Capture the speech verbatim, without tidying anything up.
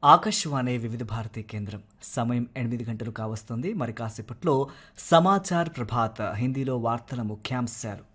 ఆకాశవాణి వివిధ భారతి కేంద్రం సమయం ఎనిమిది గంటలు కావస్తుంది. మరి కాసేపట్లో సమాచార్ ప్రభాత్ హిందీలో వార్తల ముఖ్యాంశాలు.